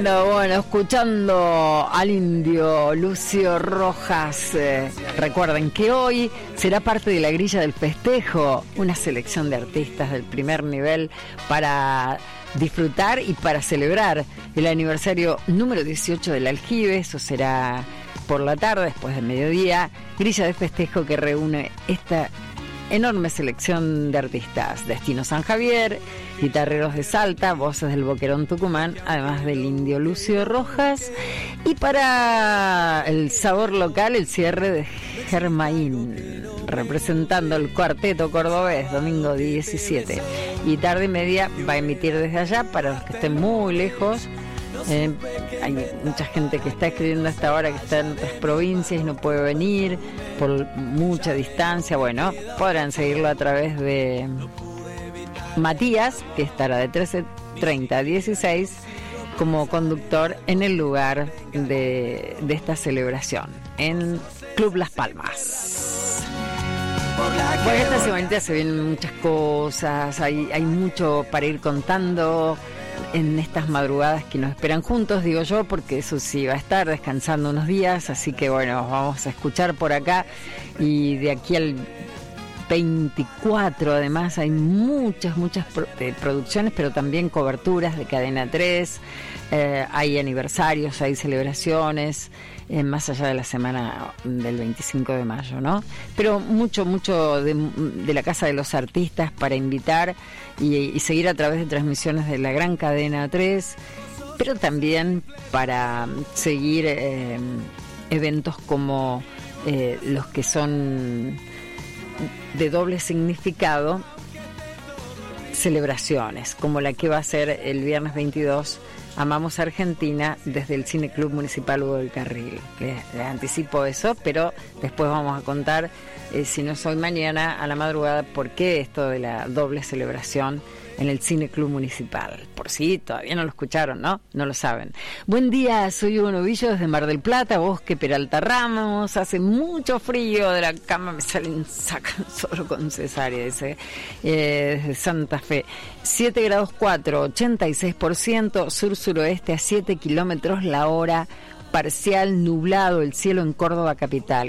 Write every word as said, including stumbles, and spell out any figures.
No, bueno, escuchando al indio Lucio Rojas, eh, recuerden que hoy será parte de la grilla del festejo, una selección de artistas del primer nivel para disfrutar y para celebrar el aniversario número dieciocho del Aljibe. Eso será por la tarde, después del mediodía, grilla de festejo que reúne esta enorme selección de artistas: Destino San Javier, Guitarreros de Salta, Voces del Boquerón Tucumán, además del indio Lucio Rojas. Y para el sabor local, el cierre de Germain, representando el cuarteto cordobés, domingo diecisiete. Y tarde y media va a emitir desde allá para los que estén muy lejos. Eh, hay mucha gente que está escribiendo hasta ahora que está en otras provincias y no puede venir por mucha distancia. Bueno, podrán seguirlo a través de Matías, que estará de trece treinta a dieciséis como conductor en el lugar de, de esta celebración en Club Las Palmas. Bueno, esta semanita se vienen muchas cosas, hay, hay mucho para ir contando en estas madrugadas que nos esperan juntos, digo yo, porque eso sí va a estar descansando unos días, así que bueno, vamos a escuchar por acá. Y de aquí al veinticuatro además hay muchas, muchas pro- eh, producciones, pero también coberturas de Cadena tres, eh, hay aniversarios, hay celebraciones, eh, más allá de la semana del veinticinco de mayo, ¿no? Pero mucho, mucho de, de la Casa de los Artistas para invitar y, y seguir a través de transmisiones de la gran Cadena tres, pero también para seguir eh, eventos como eh, los que son de doble significado, celebraciones como la que va a ser el viernes veintidós, Amamos Argentina, desde el Cine Club Municipal Hugo del Carril. Les, les anticipo eso, pero después vamos a contar, eh, si no es hoy, mañana a la madrugada, por qué esto de la doble celebración en el Cine Club Municipal. Por si todavía no lo escucharon, ¿no? No lo saben. Buen día, soy Hugo Novillo desde Mar del Plata, Bosque Peralta Ramos. Hace mucho frío, de la cama me salen, sacan solo con cesárea, dice, eh, desde Santa Fe. siete grados cuatro, ochenta y seis por ciento, sur-suroeste a siete kilómetros la hora, parcial nublado el cielo en Córdoba capital.